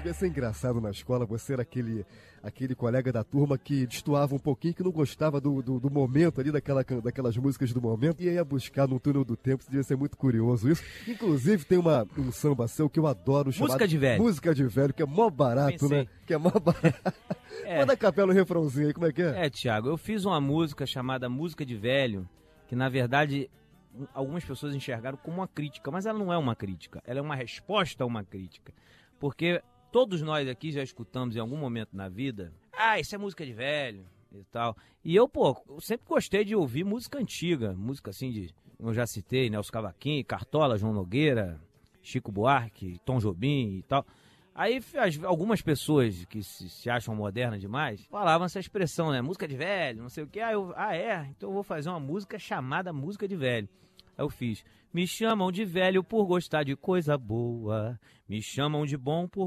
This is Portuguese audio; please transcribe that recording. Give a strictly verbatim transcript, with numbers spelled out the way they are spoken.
Devia ser engraçado na escola, você era aquele, aquele colega da turma que destoava um pouquinho, que não gostava do, do, do momento ali, daquela, daquelas músicas do momento, e ia buscar no túnel do tempo. Devia ser muito curioso isso. Inclusive tem uma, um samba seu que eu adoro, chamado Música de Velho. Música de Velho, que é mó barato, Pensei. né? Que é mó barato. É. Manda a capela o refrãozinho aí, como é que é? É, Thiago, eu fiz uma música chamada Música de Velho, que na verdade algumas pessoas enxergaram como uma crítica, mas ela não é uma crítica, ela é uma resposta a uma crítica. Porque todos nós aqui já escutamos em algum momento na vida, ah, isso é música de velho e tal. E eu, pô, eu sempre gostei de ouvir música antiga, música assim de, eu já citei, Nelson Cavaquinho, Cartola, João Nogueira, Chico Buarque, Tom Jobim e tal. Aí as, algumas pessoas que se, se acham modernas demais falavam essa expressão, né? Música de velho, não sei o que. Ah, eu, ah, é? Então eu vou fazer uma música chamada Música de Velho. Aí eu fiz. Me chamam de velho por gostar de coisa boa. Me chamam de bom por